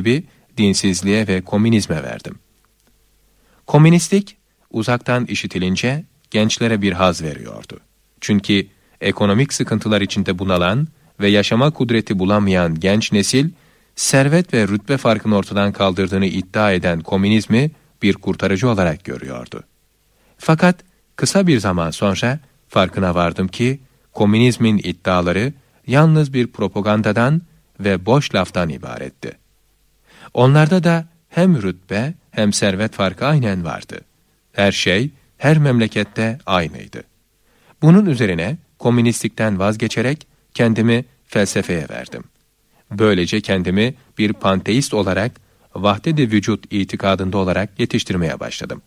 gibi dinsizliğe ve komünizme verdim. Komünistlik, uzaktan işitilince gençlere bir haz veriyordu. Çünkü ekonomik sıkıntılar içinde bunalan ve yaşama kudreti bulamayan genç nesil, servet ve rütbe farkını ortadan kaldırdığını iddia eden komünizmi bir kurtarıcı olarak görüyordu. Fakat kısa bir zaman sonra farkına vardım ki, komünizmin iddiaları yalnız bir propagandadan ve boş laftan ibaretti. Onlarda da hem rütbe hem servet farkı aynen vardı. Her şey, her memlekette aynıydı. Bunun üzerine komünistlikten vazgeçerek kendimi felsefeye verdim. Böylece kendimi bir panteist olarak, vahdet-i vücut itikadında olarak yetiştirmeye başladım.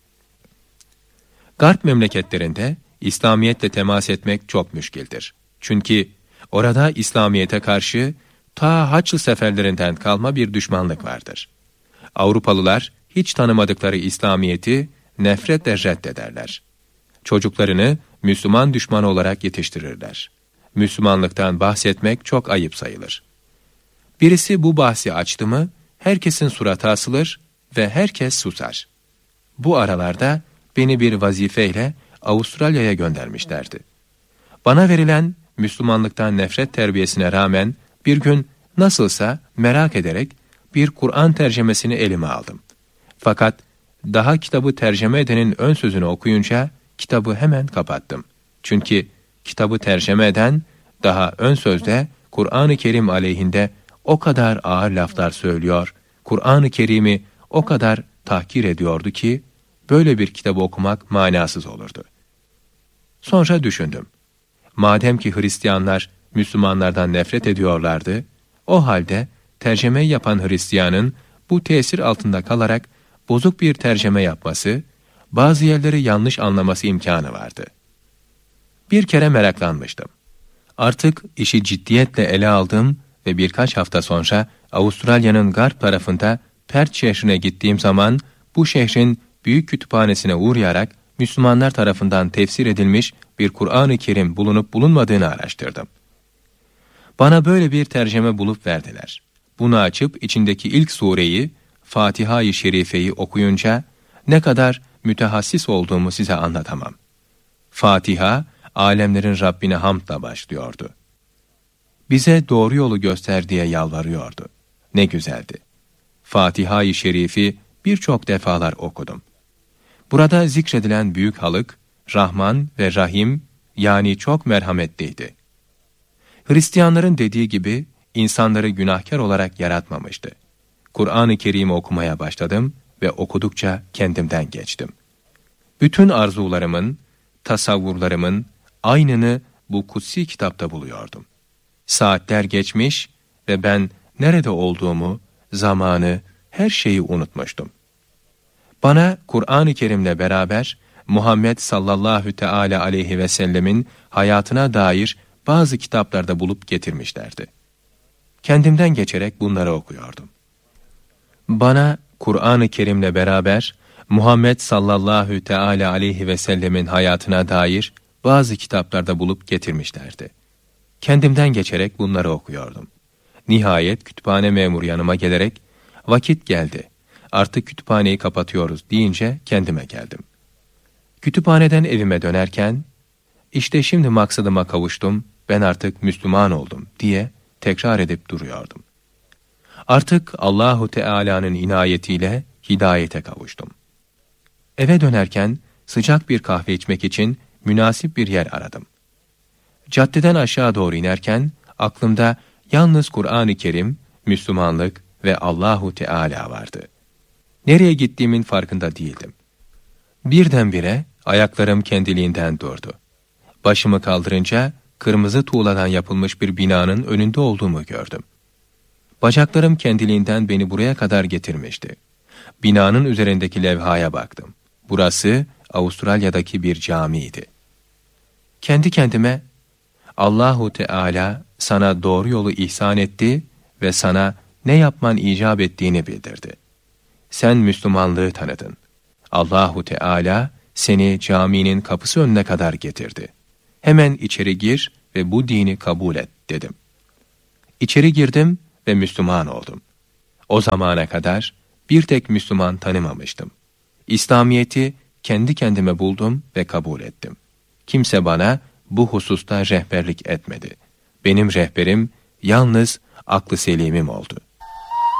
Garp memleketlerinde İslamiyetle temas etmek çok müşkildir. Çünkü orada İslamiyete karşı ta Haçlı seferlerinden kalma bir düşmanlık vardır. Avrupalılar hiç tanımadıkları İslamiyeti nefretle reddederler. Çocuklarını Müslüman düşmanı olarak yetiştirirler. Müslümanlıktan bahsetmek çok ayıp sayılır. Birisi bu bahsi açtı mı, herkesin suratı asılır ve herkes susar. Bu aralarda beni bir vazifeyle Avustralya'ya göndermişlerdi. Bana verilen Müslümanlıktan nefret terbiyesine rağmen bir gün nasılsa merak ederek bir Kur'an tercemesini elime aldım. Fakat daha kitabı terceme edenin ön sözünü okuyunca kitabı hemen kapattım. Çünkü kitabı terceme eden daha ön sözde Kur'an-ı Kerim aleyhinde o kadar ağır laflar söylüyor, Kur'an-ı Kerim'i o kadar tahkir ediyordu ki böyle bir kitabı okumak manasız olurdu. Sonra düşündüm. Madem ki Hristiyanlar Müslümanlardan nefret ediyorlardı, o halde tercümeyi yapan Hristiyanın bu tesir altında kalarak bozuk bir tercüme yapması, bazı yerleri yanlış anlaması imkanı vardı. Bir kere meraklanmıştım. Artık işi ciddiyetle ele aldım ve birkaç hafta sonra Avustralya'nın garp tarafında Perth şehrine gittiğim zaman bu şehrin büyük kütüphanesine uğrayarak Müslümanlar tarafından tefsir edilmiş bir Kur'an-ı Kerim bulunup bulunmadığını araştırdım. Bana böyle bir tercüme bulup verdiler. Bunu açıp içindeki ilk sureyi, Fatiha-i Şerife'yi okuyunca ne kadar mütehassis olduğumu size anlatamam. Fatiha, alemlerin Rabbine hamdla başlıyordu. Bize doğru yolu göster diye yalvarıyordu. Ne güzeldi. Fatiha-i Şerif'i birçok defalar okudum. Burada zikredilen büyük Halık, Rahman ve Rahim, yani çok merhametliydi. Hristiyanların dediği gibi insanları günahkar olarak yaratmamıştı. Kur'an-ı Kerim'i okumaya başladım ve okudukça kendimden geçtim. Bütün arzularımın, tasavvurlarımın aynını bu kutsi kitapta buluyordum. Saatler geçmiş ve ben nerede olduğumu, zamanı, her şeyi unutmuştum. Bana Kur'an-ı Kerim'le beraber Muhammed sallallahu teala aleyhi ve sellemin hayatına dair bazı kitaplarda bulup getirmişlerdi. Kendimden geçerek bunları okuyordum. Bana Kur'an-ı Kerim'le beraber Muhammed sallallahu teala aleyhi ve sellemin hayatına dair bazı kitaplarda bulup getirmişlerdi. Kendimden geçerek bunları okuyordum. Nihayet kütüphane memuru yanıma gelerek, "Vakit geldi, artık kütüphaneyi kapatıyoruz" deyince kendime geldim. Kütüphaneden evime dönerken, "İşte şimdi maksadıma kavuştum, ben artık Müslüman oldum" diye tekrar edip duruyordum. Artık Allahu Teala'nın inayetiyle hidayete kavuştum. Eve dönerken sıcak bir kahve içmek için münasip bir yer aradım. Caddeden aşağı doğru inerken aklımda yalnız Kur'an-ı Kerim, Müslümanlık ve Allahu Teala vardı. Nereye gittiğimin farkında değildim. Birdenbire ayaklarım kendiliğinden durdu. Başımı kaldırınca kırmızı tuğladan yapılmış bir binanın önünde olduğumu gördüm. Bacaklarım kendiliğinden beni buraya kadar getirmişti. Binanın üzerindeki levhaya baktım. Burası Avustralya'daki bir camiydi. Kendi kendime, Allahu Teala sana doğru yolu ihsan etti ve sana ne yapman icap ettiğini bildirdi. Sen Müslümanlığı tanıdın. Allahu Teala seni caminin kapısı önüne kadar getirdi. Hemen içeri gir ve bu dini kabul et dedim. İçeri girdim ve Müslüman oldum. O zamana kadar bir tek Müslüman tanımamıştım. İslamiyet'i kendi kendime buldum ve kabul ettim. Kimse bana bu hususta rehberlik etmedi. Benim rehberim yalnız aklı selimim oldu.